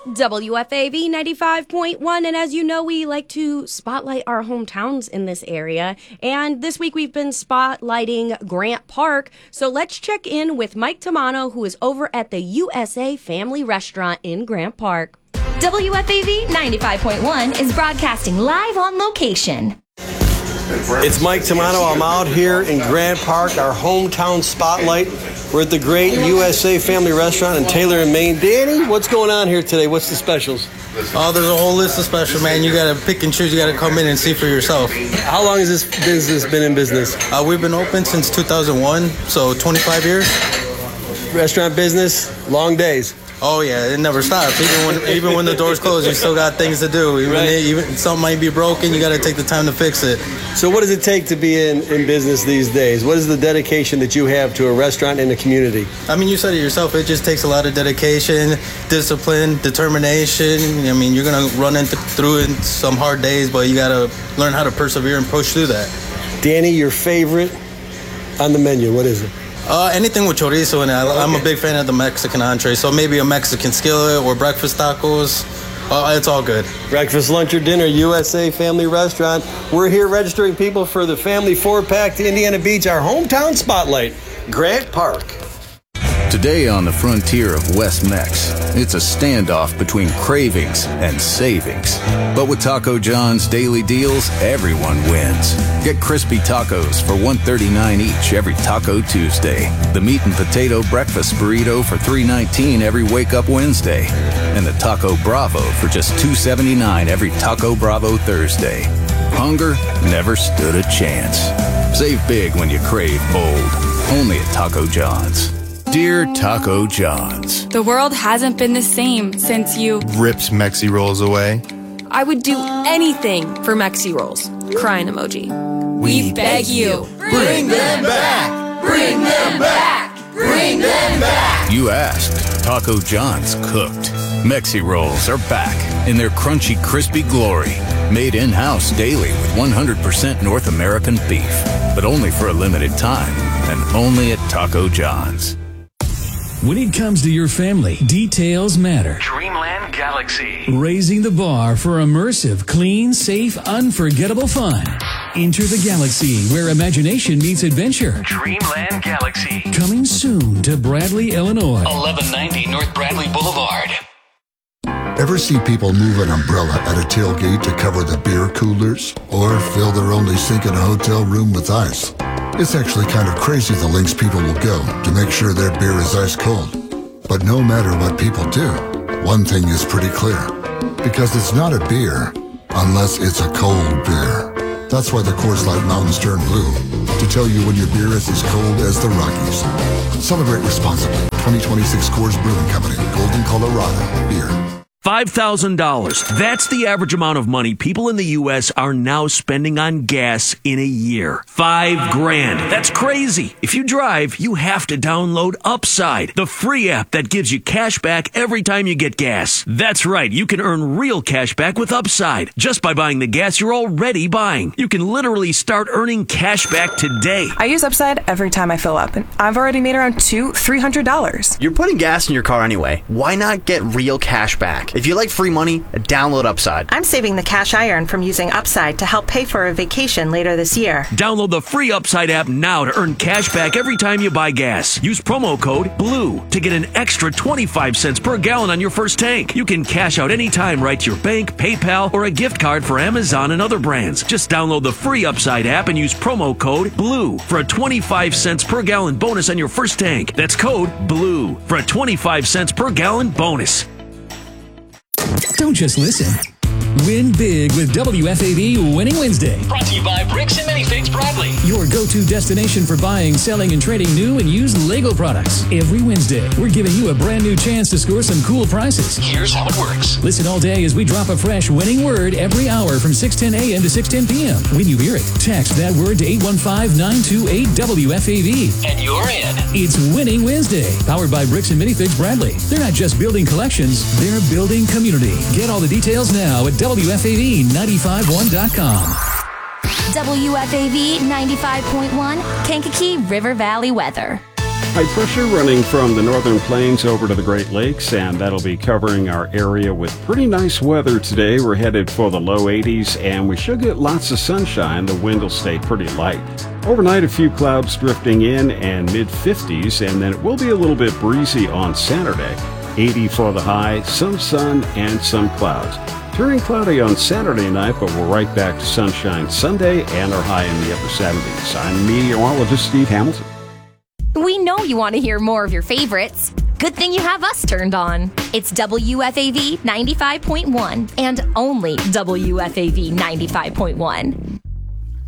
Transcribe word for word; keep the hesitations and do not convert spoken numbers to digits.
W F A V ninety-five point one, and as you know, we like to spotlight our hometowns in this area, and this week we've been spotlighting Grant Park, so let's check in with Mike Tamano, who is over at the U S A Family Restaurant in Grant Park. W F A V ninety-five point one is broadcasting live on location. It's Mike Tamano. I'm out here in Grant Park, our hometown spotlight. We're at the great U S A Family Restaurant in Taylor and Maine. Danny, what's going on here today? What's the specials? Oh, there's a whole list of special, man. You got to pick and choose. You got to come in and see for yourself. How long has this business been in business? Uh, we've been open since two thousand one, so twenty-five years. Restaurant business, long days. Oh yeah, it never stops. Even when even when the doors close, you still got things to do. Even, right. even something might be broken, you got to take the time to fix it. So what does it take to be in, in business these days? What is the dedication that you have to a restaurant and a community? I mean, you said it yourself. It just takes a lot of dedication, discipline, determination. I mean, you're gonna run into through it some hard days, but you got to learn how to persevere and push through that. Danny, your favorite on the menu? What is it? Uh, anything with chorizo in it. I, I'm a big fan of the Mexican entree, so maybe a Mexican skillet or breakfast tacos. Uh, it's all good. Breakfast, lunch, or dinner, U S A Family Restaurant. We're here registering people for the Family Four-Pack to Indiana Beach, our hometown spotlight, Grant Park. Today on the frontier of West Mex, it's a standoff between cravings and savings. But with Taco John's daily deals, everyone wins. Get crispy tacos for one thirty-nine each every Taco Tuesday. The meat and potato breakfast burrito for three nineteen every Wake Up Wednesday. And the Taco Bravo for just two seventy-nine every Taco Bravo Thursday. Hunger never stood a chance. Save big when you crave bold. Only at Taco John's. Dear Taco John's, the world hasn't been the same since you ripped Mexi Rolls away. I would do anything for Mexi Rolls. Crying emoji. We, we beg you. Bring them back! Bring them back! Bring them back! You asked. Taco John's cooked. Mexi Rolls are back in their crunchy, crispy glory. Made in-house daily with one hundred percent North American beef. But only for a limited time. And only at Taco John's. When it comes to your family, details matter. Dreamland Galaxy. Raising the bar for immersive, clean, safe, unforgettable fun. Enter the galaxy where imagination meets adventure. Dreamland Galaxy. Coming soon to Bradley, Illinois. eleven ninety North Bradley Boulevard. Ever see people move an umbrella at a tailgate to cover the beer coolers? Or fill their only sink in a hotel room with ice? It's actually kind of crazy the lengths people will go to make sure their beer is ice cold. But no matter what people do, one thing is pretty clear. Because it's not a beer unless it's a cold beer. That's why the Coors Light Mountains turn blue, to tell you when your beer is as cold as the Rockies. Celebrate responsibly. twenty twenty-six Coors Brewing Company, Golden, Colorado. Beer. five thousand dollars. That's the average amount of money people in the U S are now spending on gas in a year. Five grand. That's crazy. If you drive, you have to download Upside, the free app that gives you cash back every time you get gas. That's right. You can earn real cash back with Upside just by buying the gas you're already buying. You can literally start earning cash back today. I use Upside every time I fill up, and I've already made around two, three hundred dollars. You're putting gas in your car anyway. Why not get real cash back? If you like free money, download Upside. I'm saving the cash I earn from using Upside to help pay for a vacation later this year. Download the free Upside app now to earn cash back every time you buy gas. Use promo code BLUE to get an extra twenty-five cents per gallon on your first tank. You can cash out anytime right to your bank, PayPal, or a gift card for Amazon and other brands. Just download the free Upside app and use promo code BLUE for a twenty-five cents per gallon bonus on your first tank. That's code BLUE for a twenty-five cents per gallon bonus. Don't just listen. Win big with W F A V Winning Wednesday. Brought to you by Bricks and Minifigs Bradley. Your go-to destination for buying, selling, and trading new and used Lego products. Every Wednesday, we're giving you a brand new chance to score some cool prizes. Here's how it works. Listen all day as we drop a fresh winning word every hour from six ten a.m. to six ten p.m. When you hear it, text that word to eight one five, nine two eight, W F A V. And you're in. It's Winning Wednesday, powered by Bricks and Minifigs Bradley. They're not just building collections, they're building community. Get all the details now at W F A V nine five one dot com. W F A V ninety-five point one, Kankakee River Valley weather. High pressure running from the northern plains over to the Great Lakes, and that'll be covering our area with pretty nice weather today. We're headed for the low eighties, and we should get lots of sunshine. The wind will stay pretty light. Overnight, a few clouds drifting in and mid fifties, and then it will be a little bit breezy on Saturday. eighty for the high, some sun and some clouds. Turning cloudy on Saturday night, but we're right back to sunshine Sunday and our high in the upper seventies. I'm meteorologist Steve Hamilton. We know you want to hear more of your favorites. Good thing you have us turned on. It's W F A V ninety-five point one and only W F A V ninety-five point one.